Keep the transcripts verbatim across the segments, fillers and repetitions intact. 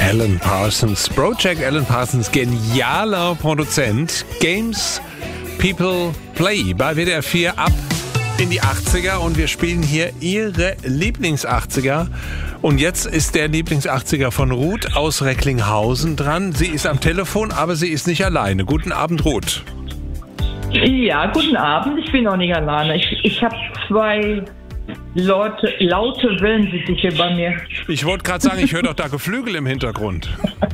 Alan Parsons. Brojack Alan Parsons, genialer Produzent. Games People Play bei W D R vier ab in die achtziger und wir spielen hier Ihre Lieblings-achtziger. Und jetzt ist der Lieblings-achtziger von Ruth aus Recklinghausen dran. Sie ist am Telefon, aber sie ist nicht alleine. Guten Abend, Ruth. Ja, guten Abend. Ich bin noch nicht alleine. Ich, ich habe zwei Leute, laute Wellensittiche bei mir. Ich wollte gerade sagen, ich höre doch da Geflügel im Hintergrund.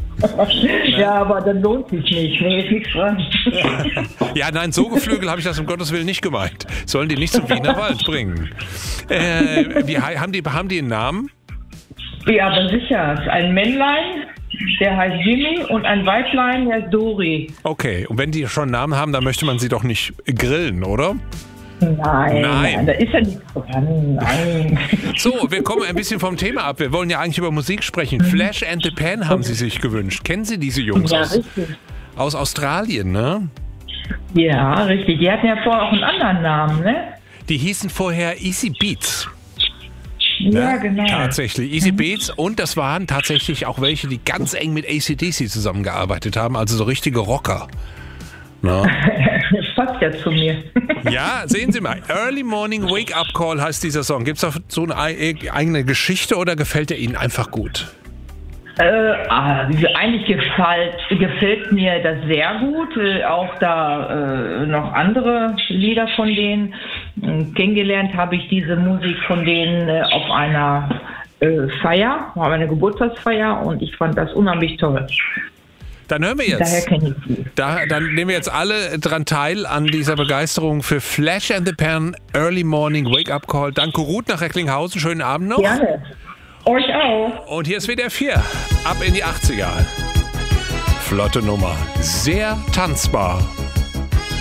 Ja, aber das lohnt sich nicht. Nee, ist nichts dran. Ja, nein, so Geflügel habe ich das um Gottes Willen nicht gemeint. Sollen die nicht zum Wiener Wald bringen? Äh, wie, haben, die, haben die einen Namen? Ja, aber sicher. Ein Männlein, der heißt Jimmy, und ein Weiblein, der heißt Dori. Okay, und wenn die schon einen Namen haben, dann möchte man sie doch nicht grillen, oder? Nein, nein, nein, da ist ja nichts dran. Nein. So, wir kommen ein bisschen vom Thema ab. Wir wollen ja eigentlich über Musik sprechen. Flash and the Pan haben Sie sich gewünscht. Kennen Sie diese Jungs Ja, aus, richtig. aus Australien, ne? Ja, richtig. Die hatten ja vorher auch einen anderen Namen, ne? Die hießen vorher Easy Beats. Ja, Ne? genau. Tatsächlich, Easy Beats. Und das waren tatsächlich auch welche, die ganz eng mit A C D C zusammengearbeitet haben. Also so richtige Rocker. Ne? Das passt ja zu mir. Ja, sehen Sie mal. Early Morning Wake Up Call heißt dieser Song. Gibt es so eine eigene Geschichte oder gefällt er Ihnen einfach gut? Äh, also eigentlich gefällt, gefällt mir das sehr gut. Äh, auch da äh, noch andere Lieder von denen. Äh, kennengelernt habe ich diese Musik von denen äh, auf einer äh, Feier, auf einer Geburtstagsfeier, und ich fand das unheimlich toll. Dann hören wir jetzt. Daher kenne ich sie. Da, dann nehmen wir jetzt alle dran teil an dieser Begeisterung für Flash and the Pan, Early Morning Wake Up Call. Danke, Ruth nach Recklinghausen. Schönen Abend noch. Gerne. Euch auch. Und hier ist W D R vier. Ab in die achtziger. Flotte Nummer. Sehr tanzbar.